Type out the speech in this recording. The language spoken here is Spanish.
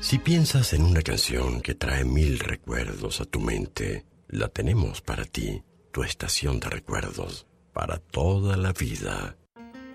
Si piensas en una canción que trae 1000 recuerdos a tu mente, la tenemos para ti, tu estación de recuerdos, para toda la vida.